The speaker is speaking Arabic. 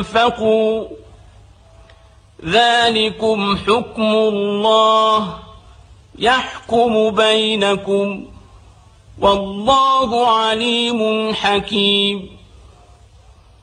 أنفقوا ذلكم حكم الله يحكم بينكم والله عليم حكيم.